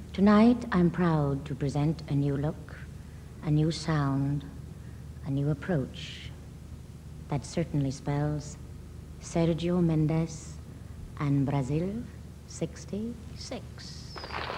Tonight, I'm proud to present a new look, a new sound, a new approach. That certainly spells Sergio Mendes and Brazil 66.